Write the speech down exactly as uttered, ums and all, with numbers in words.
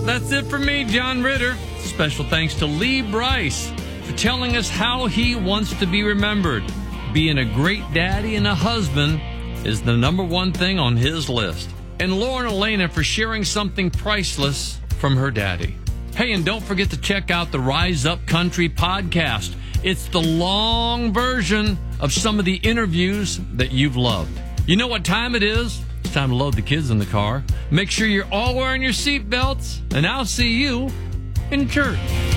that's it for me, John Ritter. Special thanks to Lee Bryce for telling us how he wants to be remembered. Being a great daddy and a husband is the number one thing on his list. And Lauren Elena for sharing something priceless from her daddy. Hey, and don't forget to check out the Rise Up Country podcast. It's the long version of some of the interviews that you've loved. You know what time it is? It's time to load the kids in the car. Make sure you're all wearing your seatbelts, and I'll see you in church.